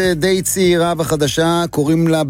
די צעירה וחדשה, קוראים לה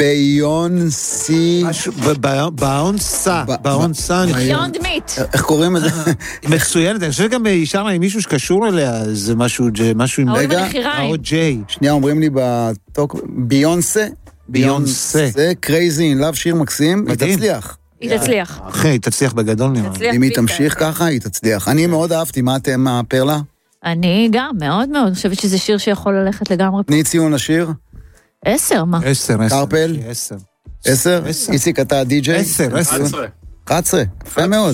ביונסי. באונסה. ביונד מיט. איך קוראים את זה? היא מצוינת, אני חושב גם אישה עם מישהו שקשור אליה, זה משהו עם... רגע, ג'יי. שנייה, אומרים לי בטוק, ביונסה. זה קרייזי אין לאב, שיר מקסים, היא תצליח. היא תצליח. אחי, היא תצליח בגדול נראה. אם היא תמשיך ככה, היא תצליח. אני מאוד אהבתי, מה אתם, הפרלה? אני גם, מאוד מאוד, חושבת שזה שיר שיכול ללכת לגמרי. תני ציון לשיר. 10, מה? 10. קרפל? 10. איציק, אתה די-ג'יי? 10. 11. יפה מאוד.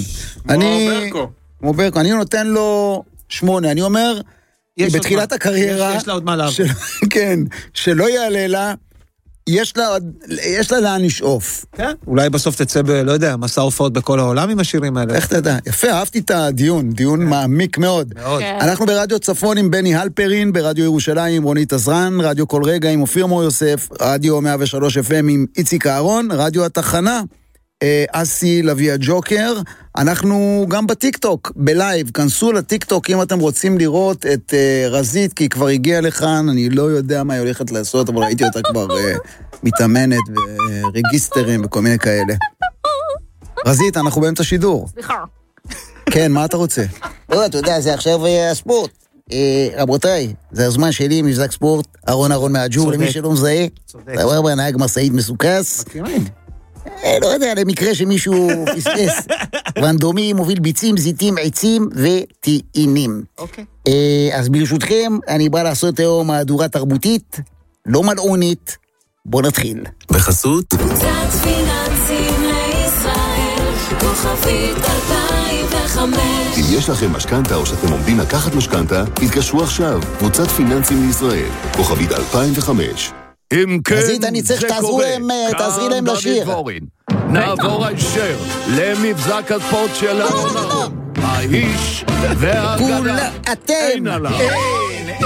כמו ברקו. אני נותן לו 8. אני אומר, בתחילת הקריירה... יש לה עוד מה לעבור. כן, שלא יעלה לה, יש לה לאן לשאוף. כן, אולי בסוף תצא לא יודע, מסע הופעות בכל העולם עם השירים האלה. איך אתה יודע? יפה, אהבתי את הדיון, דיון מעמיק מאוד. אנחנו ברדיו צפון עם בני הלפרין, ברדיו ירושלים עם רונית עזרן, רדיו כל רגע עם אופיר מור יוסף, רדיו 103 FM עם איציק אהרון, רדיו התחנה, אסי לוי הג'וקר, אנחנו גם בטיקטוק, בלייב, כנסו לטיקטוק אם אתם רוצים לראות את רזית, כי היא כבר הגיעה לכאן, אני לא יודע מה היא הולכת לעשות, אבל ראיתי אותה כבר מתאמנת ורגיסטרים וכל מיני כאלה. רזית, אנחנו באמצע שידור. סליחה. כן, מה אתה רוצה? לא, אתה יודע, זה עכשיו הספורט. רבותיי, זה הזמן שלי, מבזק ספורט, ארון מהג'ור, למי שלא מזהה. דבר בנהג מסעית מסוכס. לא יודע, למקרה שמישהו פספס. רנדומי מוביל ביצים, זיתים, עצים וטעינים. אז ברשותכם, אני בא לעשות היום מהדורה תרבותית, לא מלעונית. בוא נתחיל. בחסות? קבוצת פיננסים לישראל, כוכבית 2005. אם יש לכם משכנתה או שאתם עומדים לקחת משכנתה, התקשרו עכשיו. קבוצת פיננסים לישראל, כוכבית 2005. אם כן, זה קורה. תעזרי להם לשיר. נעבור הישר למבזק הספורט שלנו. האיש והגדה. כולה אתם.